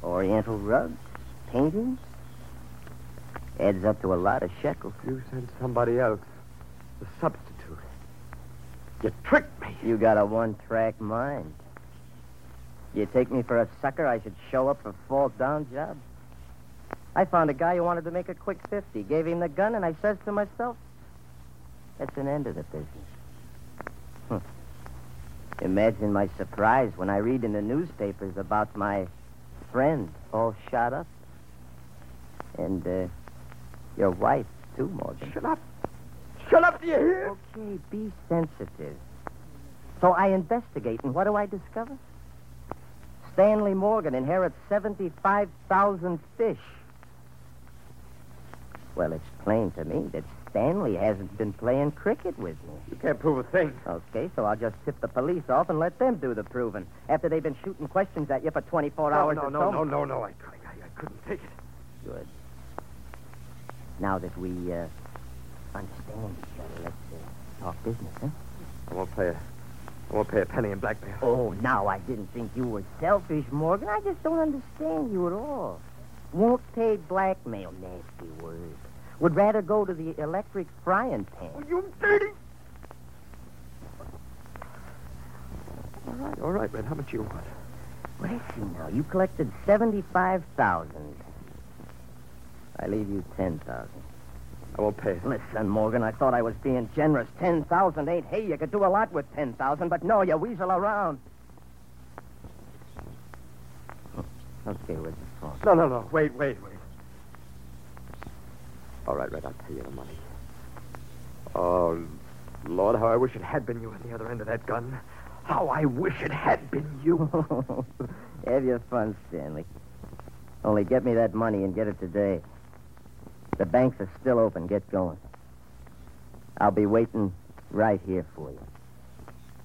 Oriental rugs, paintings. Adds up to a lot of shekels. You sent somebody else. The substitute. You tricked me. You got a one-track mind. You take me for a sucker, I should show up for fall-down job. I found a guy who wanted to make a quick 50. Gave him the gun, and I says to myself, that's an end of the business. Imagine my surprise when I read in the newspapers about my friend all shot up. And, your wife, too, Morgan. Shut up. Shut up, do you hear? Okay, be sensitive. So I investigate, and what do I discover? Stanley Morgan inherits 75,000 fish. Well, it's plain to me that Stanley hasn't been playing cricket with me. You can't prove a thing. Okay, so I'll just tip the police off and let them do the proving. After they've been shooting questions at you for 24 hours or so. No. I couldn't take it. Good. Now that we understand each other, let's talk business, huh? I won't pay a penny in blackmail. Oh, now, I didn't think you were selfish, Morgan. I just don't understand you at all. Won't pay blackmail, nasty word. Would rather go to the electric frying pan. Oh, you dirty... All right, Red. How much you want? Well, let's see now. You collected 75,000. I leave you 10,000. I won't pay it. Listen, Morgan, I thought I was being generous. 10,000 ain't hey. You could do a lot with 10,000, but no, you weasel around. Okay, where's the phone? No. Wait. All right, Red, I'll pay you the money. Oh, Lord, how I wish it had been you on the other end of that gun. How I wish it had been you. Have your fun, Stanley. Only get me that money and get it today. The banks are still open. Get going. I'll be waiting right here for you.